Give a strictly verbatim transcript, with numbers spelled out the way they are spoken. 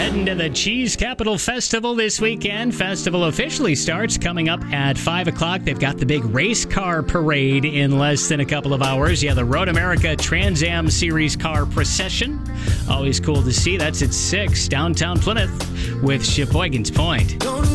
Heading to the Cheese Capital Festival this weekend. Festival officially starts coming up at five o'clock. They've got the big race car parade in less than a couple of hours. Yeah, the Road America Trans Am Series car procession. Always cool to see. That's at six, downtown Plymouth with Sheboygan's Point.